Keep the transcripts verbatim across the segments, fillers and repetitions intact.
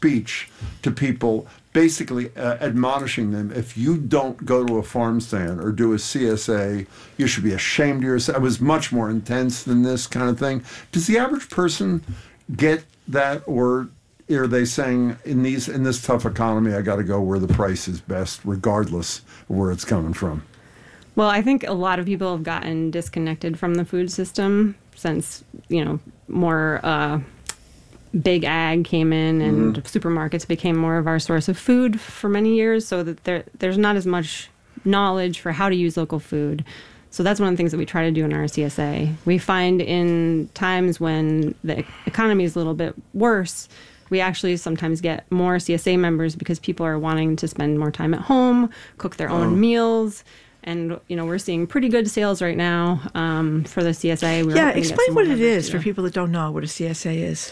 speech to people, basically uh, admonishing them, if you don't go to a farm stand or do a C S A, you should be ashamed of yourself. It was much more intense than this kind of thing. Does the average person get that, or are they saying, in these in this tough economy, I got to go where the price is best, regardless of where it's coming from? Well, I think a lot of people have gotten disconnected from the food system since, you know, more uh, big ag came in and mm-hmm. supermarkets became more of our source of food for many years, so that there there's not as much knowledge for how to use local food. So that's one of the things that we try to do in our C S A. We find in times when the economy is a little bit worse, we actually sometimes get more C S A members because people are wanting to spend more time at home, cook their own oh. meals. And, you know, we're seeing pretty good sales right now um, for the C S A. We're yeah, explain what it is too. For people that don't know what a C S A is.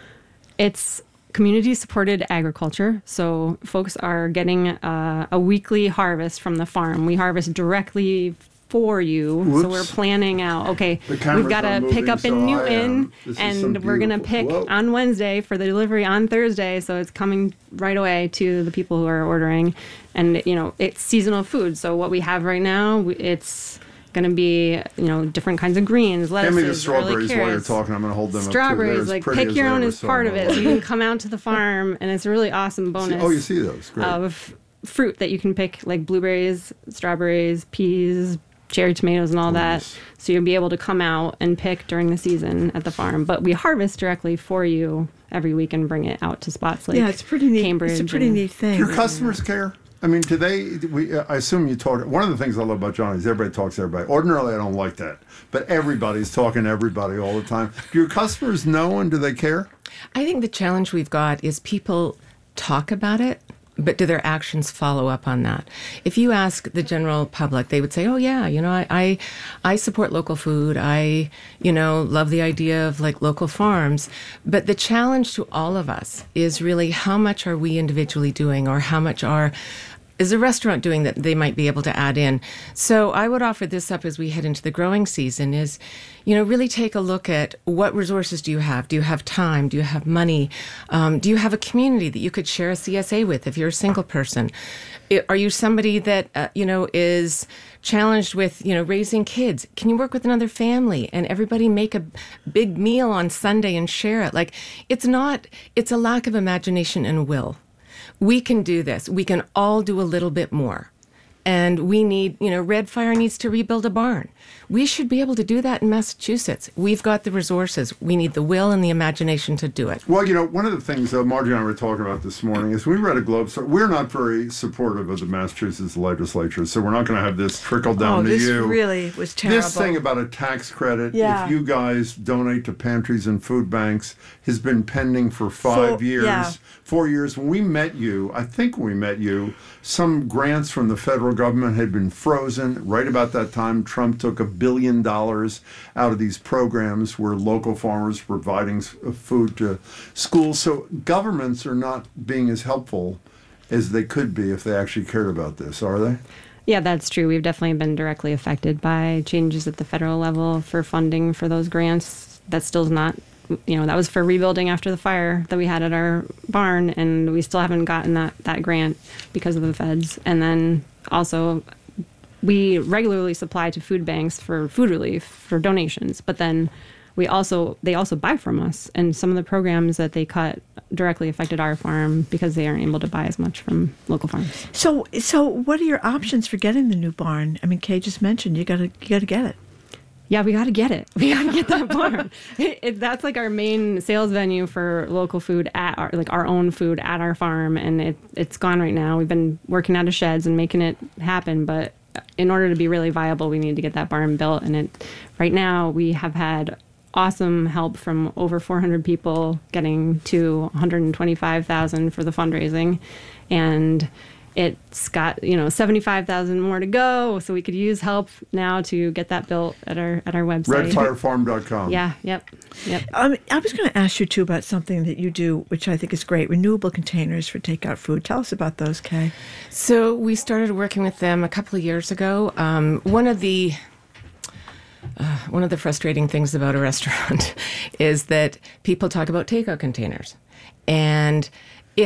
It's community-supported agriculture. So folks are getting uh, a weekly harvest from the farm. We harvest directly for you. Whoops. So we're planning out, okay, we've got to pick up in so Newton, I, and we're going to pick Whoa. on Wednesday for the delivery on Thursday. So it's coming right away to the people who are ordering. And, you know, it's seasonal food. So what we have right now, it's going to be, you know, different kinds of greens, lettuces, Hand me the strawberries early while you're talking. I'm going to hold them strawberries, up too. Like pick your own as part of it. So you can come out to the farm, and it's a really awesome bonus. See, oh, you see those. Great. Of fruit that you can pick, like blueberries, strawberries, peas, cherry tomatoes, and all Nice. that. So you'll be able to come out and pick during the season at the farm. But we harvest directly for you every week and bring it out to spots like yeah, it's pretty neat. Cambridge. It's a pretty and, neat thing. Do your customers care? I mean, do they, we, I assume you talk, one of the things I love about Johnny is everybody talks to everybody. Ordinarily, I don't like that. But everybody's talking to everybody all the time. Do your customers know, and do they care? I think the challenge we've got is people talk about it, but do their actions follow up on that? If you ask the general public, they would say, oh, yeah, you know, I, I, I support local food. I, you know, love the idea of like local farms. But the challenge to all of us is really how much are we individually doing, or how much are is a restaurant doing that they might be able to add in. So I would offer this up as we head into the growing season is, you know, really take a look at what resources do you have? Do you have time? Do you have money? Um, do you have a community that you could share a C S A with if you're a single person? Are you somebody that, uh, you know, is challenged with, you know, raising kids? Can you work with another family and everybody make a big meal on Sunday and share it? Like, it's not, it's a lack of imagination and will. We can do this. We can all do a little bit more. And we need, you know, Red Fire needs to rebuild a barn. We should be able to do that in Massachusetts. We've got the resources. We need the will and the imagination to do it. Well, you know, one of the things uh, Margie and I were talking about this morning is we read a Globe story. We're not very supportive of the Massachusetts legislature, so we're not going to have this trickle down oh, to this you. This really was terrible. This thing about a tax credit, yeah. if you guys donate to pantries and food banks, has been pending for five For, years. Yeah. Four years. When we met you, I think when we met you, some grants from the federal government had been frozen. Right about that time, Trump took a billion dollars out of these programs where local farmers were providing food to schools. So governments are not being as helpful as they could be if they actually cared about this, are they? Yeah, that's true. We've definitely been directly affected by changes at the federal level for funding for those grants. That still's not, you know, that was for rebuilding after the fire that we had at our barn, and we still haven't gotten that, that grant because of the feds. And then also, we regularly supply to food banks for food relief, for donations, but then we also they also buy from us, and some of the programs that they cut directly affected our farm because they aren't able to buy as much from local farms. So, so what are your options for getting the new barn? I mean, Kay just mentioned you got to you got to get it. Yeah, we got to get it. We got to get that barn. It, it, that's like our main sales venue for local food at our, like our own food at our farm, and it it's gone right now. We've been working out of sheds and making it happen, but in order to be really viable, we need to get that barn built. And it right now we have had awesome help from over four hundred people, getting to one hundred twenty-five thousand for the fundraising, and it's got, you know, seventy-five thousand more to go, so we could use help now to get that built at our at our website. red fire farm dot com. Yeah, yep, yep. Um, I was going to ask you, too, about something that you do, which I think is great, renewable containers for takeout food. Tell us about those, Kay. So we started working with them a couple of years ago. Um, one of the uh, one of the frustrating things about a restaurant is that people talk about takeout containers. And